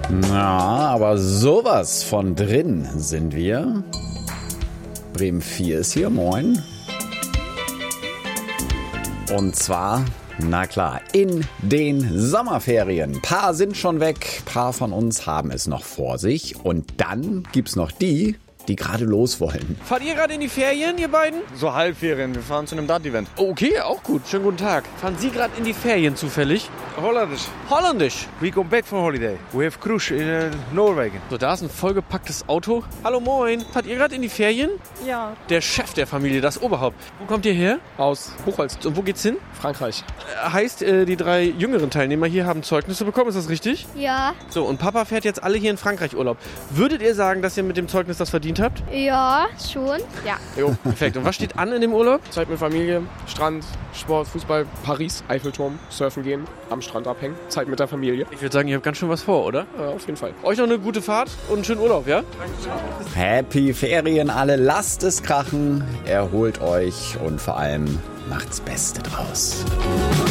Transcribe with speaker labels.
Speaker 1: Na, aber sowas von drin sind wir. Bremen 4 ist hier, moin. Und zwar, na klar, in den Sommerferien. Paar sind schon weg, paar von uns haben es noch vor sich. Und dann gibt's noch die gerade los wollen.
Speaker 2: Fahrt ihr gerade in die Ferien, ihr beiden?
Speaker 3: So Halbferien, wir fahren zu einem Dart-Event.
Speaker 2: Okay, auch gut. Schönen guten Tag. Fahren Sie gerade in die Ferien zufällig?
Speaker 3: Holländisch.
Speaker 2: Holländisch.
Speaker 3: We come back for holiday. We have cruise in Norwegen.
Speaker 2: So, da ist ein vollgepacktes Auto. Hallo, moin. Fahrt ihr gerade in die Ferien?
Speaker 4: Ja.
Speaker 2: Der Chef der Familie, das Oberhaupt. Wo kommt ihr her?
Speaker 5: Aus Buchholz,
Speaker 2: Und wo geht's hin?
Speaker 5: Frankreich.
Speaker 2: Heißt, die 3 jüngeren Teilnehmer hier haben Zeugnisse bekommen, ist das richtig?
Speaker 4: Ja.
Speaker 2: So, und Papa fährt jetzt alle hier in Frankreich Urlaub. Würdet ihr sagen, dass ihr mit dem Zeugnis das verdient habt?
Speaker 4: Ja, schon. Ja.
Speaker 5: Jo,
Speaker 2: Perfekt. Und was steht an in dem Urlaub?
Speaker 5: Zeit mit Familie, Strand, Sport, Fußball, Paris, Eiffelturm, surfen gehen, am Strand abhängen, Zeit mit der Familie.
Speaker 2: Ich würde sagen, ihr habt ganz schön was vor, oder?
Speaker 5: Auf jeden Fall.
Speaker 2: Euch noch eine gute Fahrt und einen schönen Urlaub, ja?
Speaker 1: Happy Ferien alle, lasst es krachen, erholt euch und vor allem macht's Beste draus.